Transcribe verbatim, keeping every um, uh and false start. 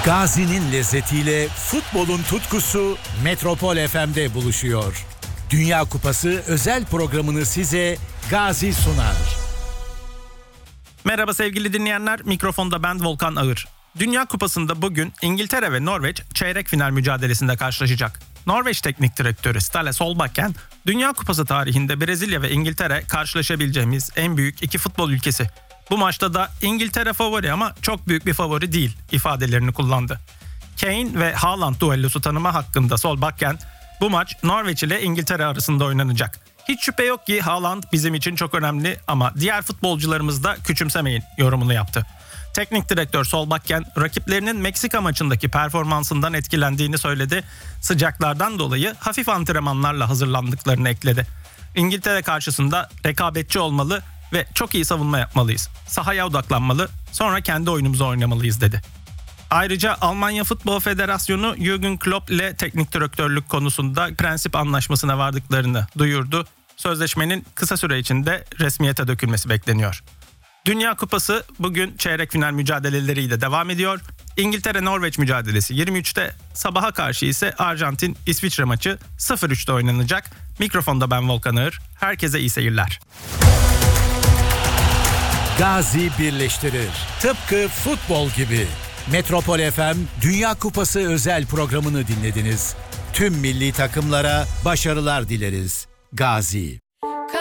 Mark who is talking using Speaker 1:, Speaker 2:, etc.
Speaker 1: Gazi'nin lezzetiyle futbolun tutkusu Metropol F M'de buluşuyor. Dünya Kupası özel programını size Gazi sunar.
Speaker 2: Merhaba sevgili dinleyenler, mikrofonda ben Volkan Ağır. Dünya Kupası'nda bugün İngiltere ve Norveç çeyrek final mücadelesinde karşılaşacak. Norveç Teknik Direktörü Ståle Solbakken, Dünya Kupası tarihinde Brezilya ve İngiltere karşılaşabileceğimiz en büyük iki futbol ülkesi. Bu maçta da İngiltere favori ama çok büyük bir favori değil ifadelerini kullandı. Kane ve Haaland duellosu tanıma hakkında Solbakken, bu maç Norveç ile İngiltere arasında oynanacak. Hiç şüphe yok ki Haaland bizim için çok önemli ama diğer futbolcularımızı da küçümsemeyin yorumunu yaptı. Teknik direktör Solbakken rakiplerinin Meksika maçındaki performansından etkilendiğini söyledi. Sıcaklardan dolayı hafif antrenmanlarla hazırlandıklarını ekledi. İngiltere karşısında rekabetçi olmalı ve çok iyi savunma yapmalıyız. Sahaya odaklanmalı, sonra kendi oyunumuzu oynamalıyız dedi. Ayrıca Almanya Futbol Federasyonu Jürgen Klopp ile teknik direktörlük konusunda prensip anlaşmasına vardıklarını duyurdu. Sözleşmenin kısa süre içinde resmiyete dökülmesi bekleniyor. Dünya Kupası bugün çeyrek final mücadeleleriyle devam ediyor. İngiltere-Norveç mücadelesi yirmi üçte, sabaha karşı ise Arjantin-İsviçre maçı sıfır üçte oynanacak. Mikrofonda ben Volkan Ağır. Herkese iyi seyirler.
Speaker 1: Gazi birleştirir. Tıpkı futbol gibi. Metropol F M Dünya Kupası özel programını dinlediniz. Tüm milli takımlara başarılar dileriz. Gazi.